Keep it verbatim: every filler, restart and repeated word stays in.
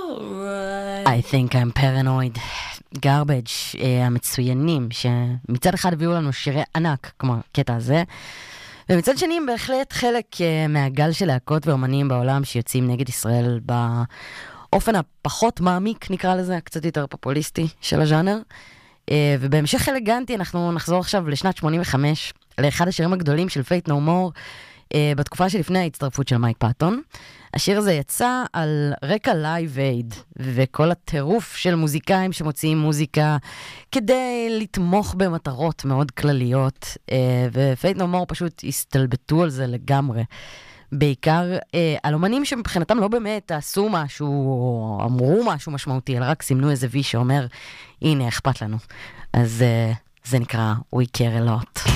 I think I'm paranoid. garbage, uh, המצוינים, שמצד אחד הביאו לנו שירי ענק, כמו הקטע הזה, ומצד שני הם בהחלט חלק uh, מהגל של להקות ואומנים בעולם שיוצאים נגד ישראל באופן הפחות מעמיק, נקרא לזה, קצת יותר פופוליסטי של הז'אנר. Uh, ובהמשך אלגנטי אנחנו נחזור עכשיו לשנת שמונים וחמש, לאחד השירים הגדולים של Faith No More, uh, בתקופה שלפני ההצטרפות של מייק פאטון. השיר הזה יצא על רקע לייב אייד, וכל הטירוף של מוזיקאים שמוציאים מוזיקה כדי לתמוך במטרות מאוד כלליות, ו-Faith No More פשוט הסתלבטו על זה לגמרי. בעיקר על אומנים שמבחינתם לא באמת עשו משהו, או אמרו משהו משמעותי, אלא רק סימנו איזה וי שאומר, הנה, אכפת לנו. אז זה נקרא We Care A Lot.